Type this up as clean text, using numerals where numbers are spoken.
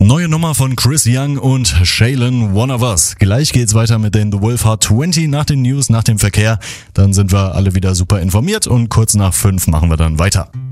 Neue Nummer von Chris Young und Shaylin, One of Us. Gleich geht's weiter mit den The Wolf Heart 20 nach den News, nach dem Verkehr. Dann sind wir alle wieder super informiert und kurz nach 5 machen wir dann weiter.